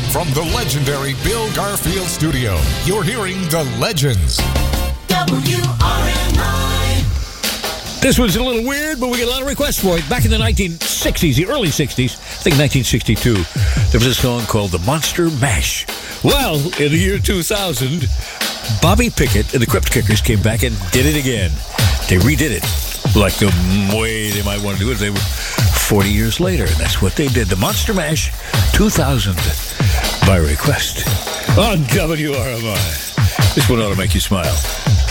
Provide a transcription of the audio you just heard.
From the legendary Bill Garfield Studio, you're hearing The Legends. WRMI. This was a little weird, but we get a lot of requests for it. Back in the 1960s, the early 60s, I think 1962, there was a song called The Monster Mash. Well, in the year 2000, Bobby Pickett and the Crypt Kickers came back and did it again. They redid it like the way they might want to do it. They were 40 years later, and that's what they did. The Monster Mash 2000 by request on WRMI. This one ought to make you smile.